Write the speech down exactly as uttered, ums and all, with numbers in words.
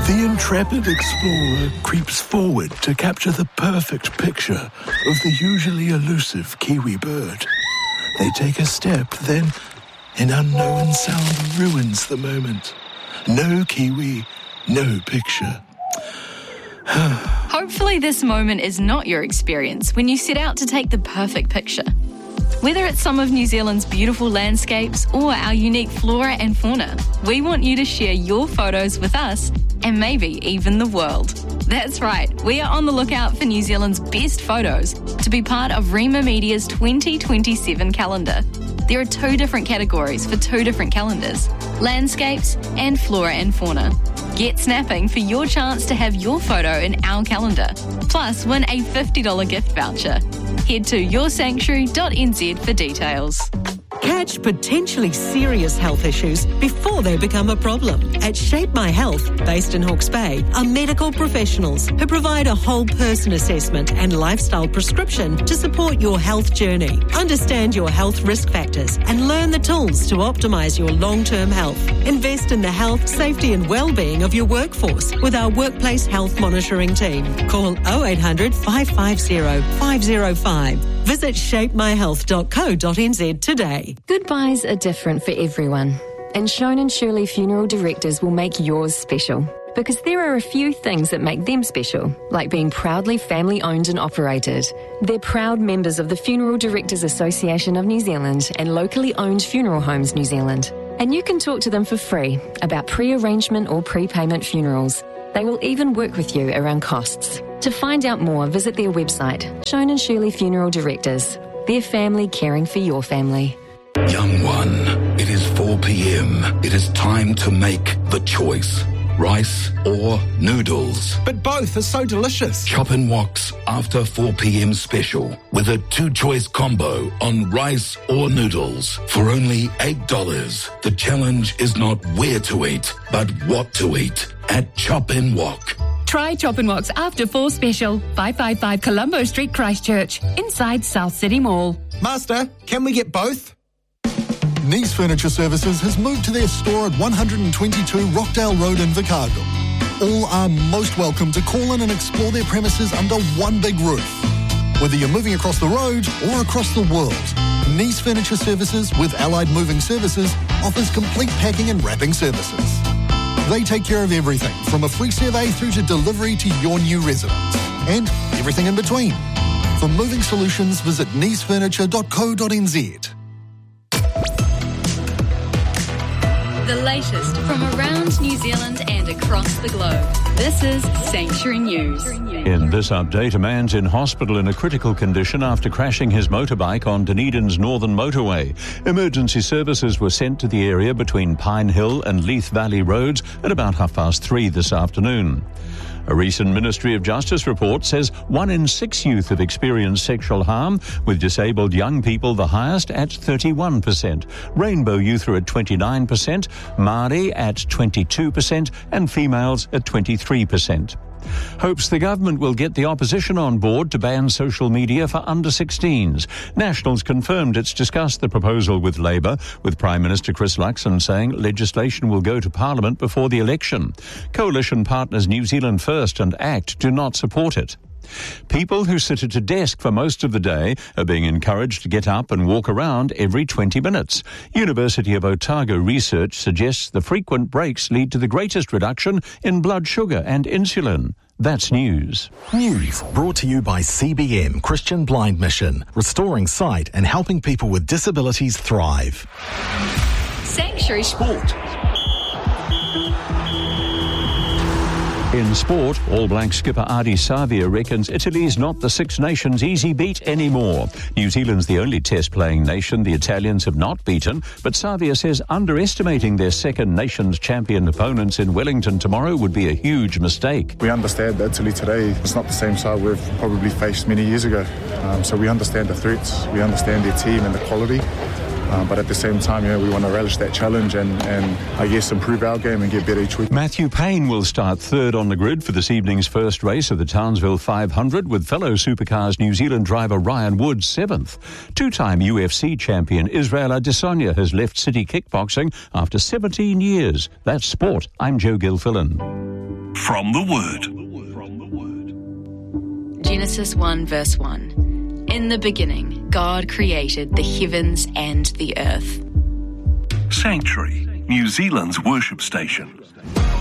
The intrepid explorer creeps forward to capture the perfect picture of the usually elusive kiwi bird. They take a step, then an unknown sound ruins the moment. No kiwi, no picture. Hopefully this moment is not your experience when you set out to take the perfect picture. Whether it's some of New Zealand's beautiful landscapes or our unique flora and fauna, we want you to share your photos with us and maybe even the world. That's right, we are on the lookout for New Zealand's best photos to be part of Rima Media's twenty twenty-seven calendar. There are two different categories for two different calendars, landscapes and flora and fauna. Get snapping for your chance to have your photo in our calendar, plus win a fifty dollars gift voucher. Head to your sanctuary dot n z for details. Catch potentially serious health issues before they become a problem. At Shape My Health, based in Hawke's Bay, are medical professionals who provide a whole person assessment and lifestyle prescription to support your health journey. Understand your health risk factors and learn the tools to optimise your long-term health. Invest in the health, safety and well-being of your workforce with our workplace health monitoring team. Call oh eight hundred, five five zero, five zero five. Visit shape my health dot co dot n z today. Goodbyes are different for everyone, and Shone and Shirley Funeral Directors will make yours special. Because there are a few things that make them special, like being proudly family-owned and operated. They're proud members of the Funeral Directors Association of New Zealand and locally owned Funeral Homes New Zealand. And you can talk to them for free about pre-arrangement or prepayment funerals. They will even work with you around costs. To find out more, visit their website, Shone and Shirley Funeral Directors. Their family caring for your family. Young one, it is four p.m. It is time to make the choice. Rice or noodles? But both are so delicious. Chop and Wok's after four p.m. special with a two-choice combo on rice or noodles for only eight dollars. The challenge is not where to eat, but what to eat at Chop and Wok. Try Chop and Wok's After Four Special, five fifty-five Colombo Street, Christchurch, inside South City Mall. Master, can we get both? Nice Furniture Services has moved to their store at one twenty-two Rockdale Road in Invercargill. All are most welcome to call in and explore their premises under one big roof. Whether you're moving across the road or across the world, Nice Furniture Services with Allied Moving Services offers complete packing and wrapping services. They take care of everything from a free survey through to delivery to your new residence and everything in between. For moving solutions, visit nice furniture dot co dot n z. The latest from around New Zealand and across the globe. This is Sanctuary News. In this update, a man's in hospital in a critical condition after crashing his motorbike on Dunedin's northern motorway. Emergency services were sent to the area between Pine Hill and Leith Valley roads at about half past three this afternoon. A recent Ministry of Justice report says one in six youth have experienced sexual harm, with disabled young people the highest at thirty-one percent. Rainbow youth are at twenty-nine percent, Māori at twenty-two percent, and females at twenty-three percent. Hopes the government will get the opposition on board to ban social media for under sixteens. Nationals confirmed it's discussed the proposal with Labour, with Prime Minister Chris Luxon saying legislation will go to Parliament before the election. Coalition partners New Zealand First and ACT do not support it. People who sit at a desk for most of the day are being encouraged to get up and walk around every twenty minutes. University of Otago research suggests the frequent breaks lead to the greatest reduction in blood sugar and insulin. That's news. News brought to you by C B M Christian Blind Mission, restoring sight and helping people with disabilities thrive. Sanctuary Sport. In sport, All Black skipper Ardie Savea reckons Italy's not the Six Nations easy beat anymore. New Zealand's the only test-playing nation the Italians have not beaten, but Savea says underestimating their second Nations champion opponents in Wellington tomorrow would be a huge mistake. We understand that Italy today is not the same side we've probably faced many years ago. Um, so we understand the threats, we understand their team and the quality. Um, but at the same time, you know, we want to relish that challenge and, and, I guess, improve our game and get better each week. Matthew Payne will start third on the grid for this evening's first race of the Townsville five hundred, with fellow Supercars New Zealand driver Ryan Wood seventh. Two-time U F C champion Israel Adesanya has left City Kickboxing after seventeen years. That's sport. I'm Joe Gilfillan. From the Word. Genesis one verse one. In the beginning, God created the heavens and the earth. Sanctuary, New Zealand's worship station.